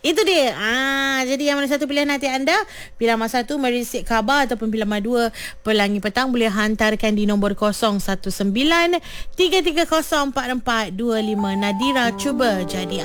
Itu dia. Jadi yang mana satu pilihan hati anda? Pilihan nombor 1 merisik khabar ataupun pilihan nombor 2 Pelangi Petang, boleh hantarkan di nombor 019 330 4425. Nadira cuba jadi